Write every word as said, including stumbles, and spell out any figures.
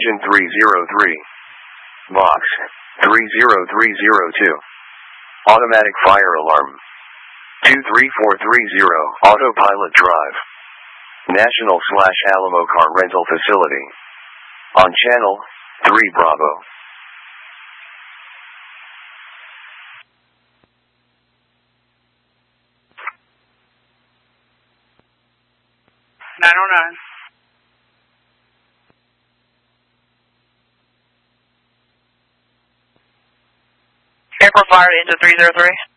Engine three zero three. Box three zero three zero two. Automatic fire alarm. two three four three zero. Autopilot drive. National slash Alamo car rental facility. On channel three Bravo. nine oh nine. Airport fire to engine three zero three.